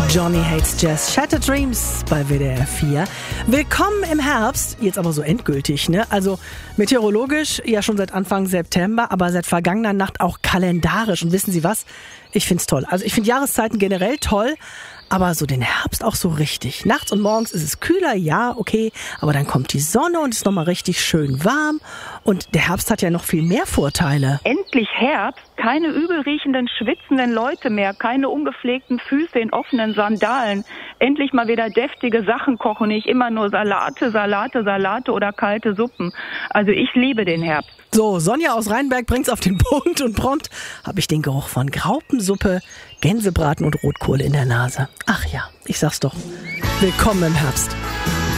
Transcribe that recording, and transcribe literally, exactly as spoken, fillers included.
Johnny Hates Jazz, Shattered Dreams bei W D R vier. Willkommen im Herbst, jetzt aber so endgültig, ne? Also meteorologisch ja schon seit Anfang September, aber seit vergangener Nacht auch kalendarisch. Und wissen Sie was? Ich find's toll. Also ich finde Jahreszeiten generell toll, aber so den Herbst auch so richtig. Nachts und morgens ist es kühler, ja, okay, aber dann kommt die Sonne und es ist nochmal richtig schön warm. Und der Herbst hat ja noch viel mehr Vorteile. Endlich Herbst, keine übelriechenden, schwitzenden Leute mehr, keine ungepflegten Füße in offenen Sandalen. Endlich mal wieder deftige Sachen kochen, nicht immer nur Salate, Salate, Salate oder kalte Suppen. Also ich liebe den Herbst. So, Sonja aus Rheinberg bringt's auf den Punkt und prompt habe ich den Geruch von Graupensuppe, Gänsebraten und Rotkohl in der Nase. Ach ja, ich sag's doch. Willkommen im Herbst.